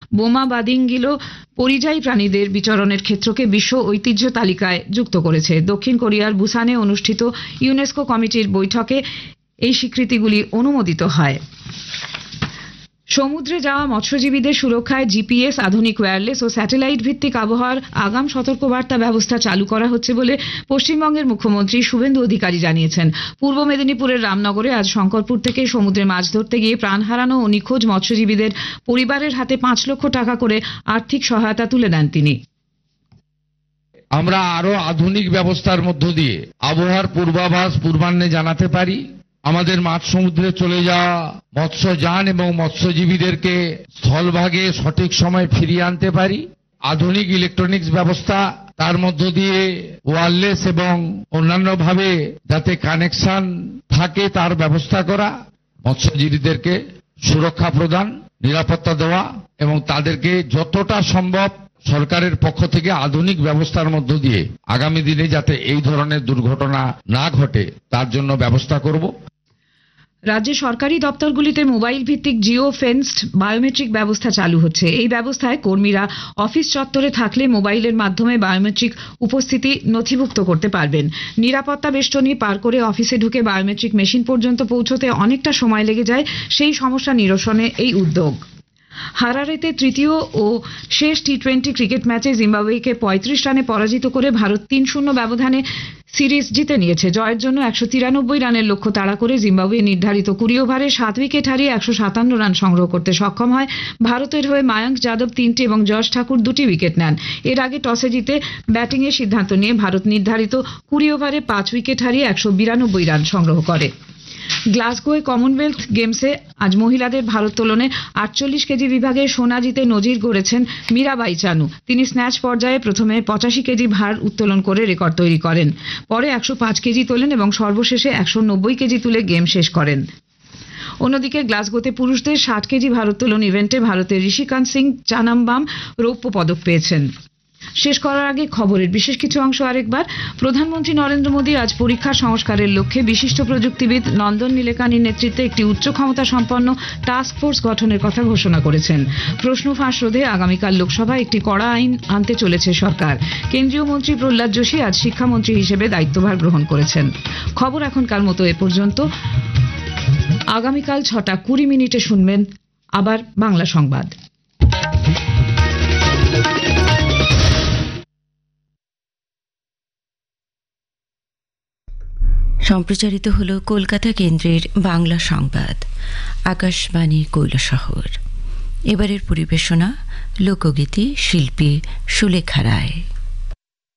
বোমা বাদিঙ্গিলো পরিযায়ী প্রাণীদের বিচরণের ক্ষেত্রকে বিশ্ব ঐতিহ্য তালিকায় যুক্ত করেছে। দক্ষিণ কোরিয়ার বুসানে অনুষ্ঠিত ইউনেস্কো কমিটির বৈঠকে এই স্বীকৃতিগুলি অনুমোদিত হয়। সমুদ্রে যাওয়া মৎস্যজীবীদের সুরক্ষায় জিপিএস, আধুনিক ওয়্যারলেস ও স্যাটেলাইট ভিত্তিক আবহাওয়ার আগাম সতর্কবার্তা ব্যবস্থা চালু করা হচ্ছে বলে পশ্চিমবঙ্গের মুখ্যমন্ত্রী শুভেন্দু অধিকারী জানিয়েছেন। পূর্ব মেদিনীপুরের রামনগরে আজ শঙ্করপুর থেকে সমুদ্রে মাছ ধরতে গিয়ে প্রাণ হারানো ও নিখোঁজ মৎস্যজীবীদের পরিবারের হাতে 5 লক্ষ টাকা করে আর্থিক সহায়তা তুলে দেন তিনি। আমরা আরো আধুনিক ব্যবস্থার মধ্য দিয়ে আবহাওয়ার পূর্বাভাস পূর্বাহ্নে জানাতে পারি। আমাদের মাঝ সমুদ্রে চলে যাওয়া মৎস্যযান এবং মৎস্যজীবীদেরকে স্থলভাগে সঠিক সময় ফিরিয়ে আনতে পারি। আধুনিক ইলেকট্রনিক্স ব্যবস্থা, তার মধ্য দিয়ে ওয়্যারলেস এবং অন্যান্য ভাবে যাতে কানেকশন থাকে তার ব্যবস্থা করা, মৎস্যজীবীদেরকে সুরক্ষা প্রদান, নিরাপত্তা দেওয়া এবং তাদেরকে যতটা সম্ভব সরকারের পক্ষ থেকে আধুনিক ব্যবস্থার মধ্য দিয়ে আগামী দিনে যাতে এই ধরনের দুর্ঘটনা না ঘটে তার জন্য ব্যবস্থা করব। রাজ্যে সরকারি দপ্তরগুলিতে মোবাইল ভিত্তিক জিও ফেন্সড বায়োমেট্রিক ব্যবস্থা চালু হচ্ছে। এই ব্যবস্থায় কর্মীরা অফিস চত্বরে থাকলে মোবাইলের মাধ্যমে বায়োমেট্রিক উপস্থিতি নথিভুক্ত করতে পারবেন। নিরাপত্তা বেষ্টনী পার করে অফিসে ঢুকে বায়োমেট্রিক মেশিন পর্যন্ত পৌঁছতে অনেকটা সময় লেগে যায়। সেই সমস্যা নিরসনে এই উদ্যোগ। হারারেতে তৃতীয় ও শেষ টি20 ক্রিকেট ম্যাচে জিম্বাবুয়েকে 35 রানে পরাজিত করে ভারত 3-0 ব্যবধানে সিরিজ জিতে নিয়েছে। জয়ের জন্য 193 রানের লক্ষ্য তাড়া করে জিম্বাবুয়ে নির্ধারিত 20 ওভারে 7 উইকেট হারিয়ে 157 রান সংগ্রহ করতে সক্ষম হয়। ভারতের হয়ে মায়াঙ্ক যাদব 3টি এবং যশ ঠাকুর 2টি উইকেট নেন। এর আগে টসে জিতে ব্যাটিংয়ের সিদ্ধান্ত নিয়ে ভারত নির্ধারিত 20 ওভারে 5 উইকেট হারিয়ে 192 রান সংগ্রহ করে। গ্লাসগোয় কমনওয়েলথ গেমসে আজ মহিলাদের ভারোত্তোলনে 48 কেজি বিভাগে সোনা জিতে নজির গড়েছেন মীরাবাই চানু। তিনি স্ন্যাচ পর্যায়ে প্রথমে 85 কেজি ভার উত্তোলন করে রেকর্ড তৈরি করেন, পরে 105 কেজি তোলেন এবং সর্বশেষে 190 কেজি তুলে গেম শেষ করেন। অন্যদিকে গ্লাসগোতে পুরুষদের 60 কেজি ভারোত্তোলন ইভেন্টে ভারতের ঋষিকান্ত সিং চানাম্বাম রৌপ্য পদক পেয়েছেন। শেষ করার আগে খবরের বিশেষ কিছু অংশ আরেকবার। প্রধানমন্ত্রী নরেন্দ্র মোদী আজ পরীক্ষা সংস্কারের লক্ষ্যে বিশিষ্ট প্রযুক্তিবিদ নন্দন নীলেকানির নেতৃত্বে একটি উচ্চ ক্ষমতা সম্পন্ন টাস্ক ফোর্স গঠনের কথা ঘোষণা করেছেন। প্রশ্ন ফাঁস রোধে আগামীকাল লোকসভায় একটি কড়া আইন আনতে চলেছে সরকার। কেন্দ্রীয় মন্ত্রী প্রহ্লাদ যোশী আজ শিক্ষামন্ত্রী হিসেবে দায়িত্বভার গ্রহণ করেছেন। খবর এখনকার মতো এ পর্যন্ত। আগামীকাল 6:20 শুনবেন আবার বাংলা সংবাদ। সম্প্রচারিত হল কলকাতা কেন্দ্রের বাংলা সংবাদ, আকাশবাণী কৈলাসহর। এবারের পরিবেশনা লোকগীতি শিল্পী সুলেখা রায়।